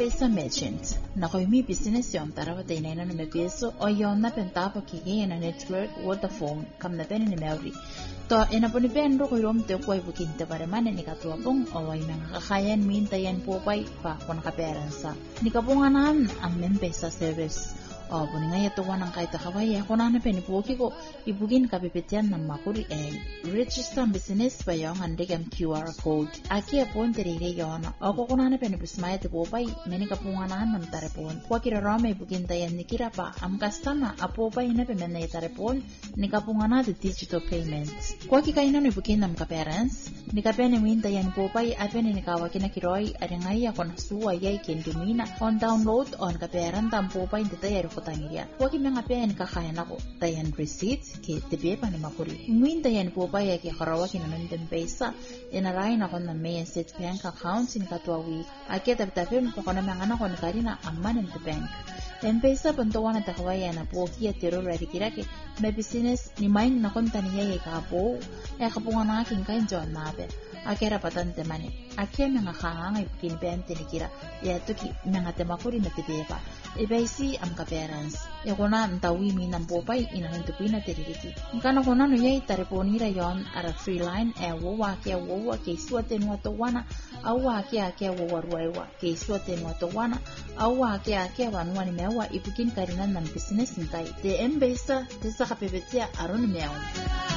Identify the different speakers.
Speaker 1: M-Pesa merchant. Nakoimi business yon tarawa tainena na mepeso o yon na pentapa kiki na network Vodafone kam na peni ni Mary. To enaponi pendo ko rom te ko ibukin te pare mane ni katuapong o way mga kakayan minta yan po pay pa kon kaperansa. Ni kapunganan ang M-Pesa service. O buninga yato wanang kahit akawaya ko na peni po ko ibugin kapipitian ng makuri register business pa yung handigam QR code. Aki apon terire yon o ko na peni busmaya te po pay meni kapunganan ng tarepon. Kwa kirarame ibugin tayan ni kirapa am customer apo pay na pemena tarepon ni kapungana the digital payments. Kwa kikaina no ibugin ng kaparents ni kapene minta yan po pay apene ni kawakin na kiroy adangaya kon suwa yay kindumina on download on kaparan tampo pay detayar kutangiria. Waki mga pen kakayan ako tayan receipts ke tebe pa ni makuri. Minta yan po pay ke karawaki na nandun pesa inaray na kon na may set bank account sin katwa week. Aki taptapin po ko na mga anak ko ni karina amman in the bank. M-Pesa pantawa na takawaya na po kiya tiro ready kirake may business ni main na konta niya kapo kapunga na aking kain John nabe. Akira patante mani. Akia mga kangangay kinipente ni kira. Tuki mga temakuri na tibeba. Ibaisi am ka-parents. Yakuna ntawimi ng popay inahintupi na tiririki. Nkana kuna no yay tariponira yon ara free line wowa keiswa tenwa towana awa kia wowa ruewa keiswa tenwa towana awa kia wanwa ni mewa ipukin karinan ng business nitay. De M-Pesa tesa kapibetia aron mewa.